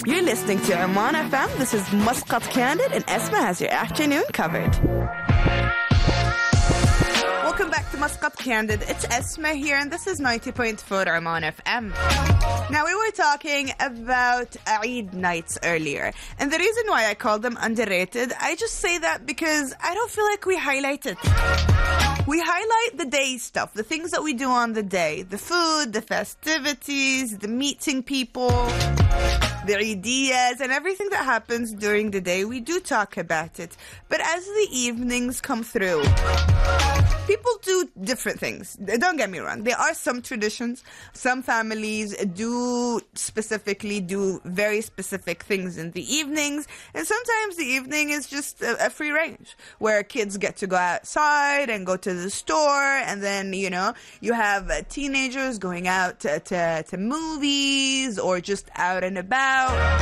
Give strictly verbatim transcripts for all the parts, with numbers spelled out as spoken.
You're listening to Oman F M. This is Muscat Candid, and Esma has your afternoon covered. Welcome back to Muscat Candid. It's Esma here, and this is ninety point four Oman F M. Now, we were talking about Eid nights earlier, and the reason why I call them underrated, I just say that because I don't feel like we highlight it. We highlight the day stuff, the things that we do on the day, the food, the festivities, the meeting people, the ideas, and everything that happens during the day. We do talk about it. But as the evenings come through, people do different things. Don't get me wrong. There are some traditions. Some families do specifically do very specific things in the evenings. And sometimes the evening is just a, a free range where kids get to go outside and go to the store. And then, you know, you have uh, teenagers going out to, to, to movies or just out and about.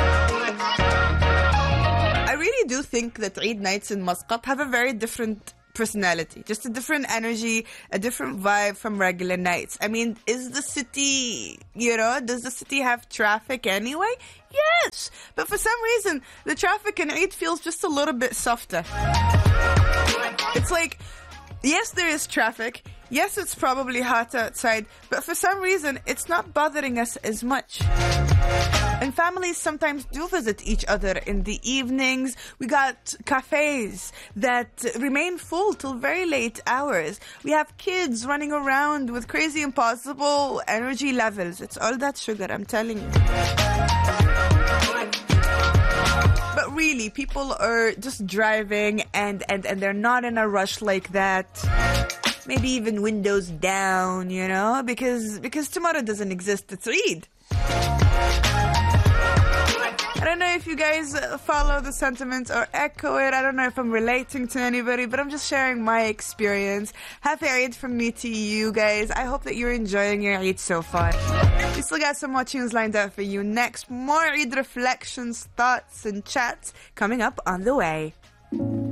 I really do think that Eid nights in Muscat have a very different personality, just a different energy, a different vibe from regular nights. I mean, is the city, you know, does the city have traffic anyway? Yes, but for some reason, the traffic in Eid feels just a little bit softer. It's like, yes, there is traffic. Yes, it's probably hot outside, but for some reason, it's not bothering us as much. And families sometimes do visit each other in the evenings. We got cafes that remain full till very late hours. We have kids running around with crazy impossible energy levels. It's all that sugar, I'm telling you. But really, people are just driving and, and, and they're not in a rush like that. Maybe even windows down, you know, because because tomorrow doesn't exist. It's Eid. I don't know if you guys follow the sentiment or echo it. I don't know if I'm relating to anybody, but I'm just sharing my experience. Happy Eid from me to you guys. I hope that you're enjoying your Eid so far. We still got some more tunes lined up for you next. More Eid reflections, thoughts, and chats coming up on the way.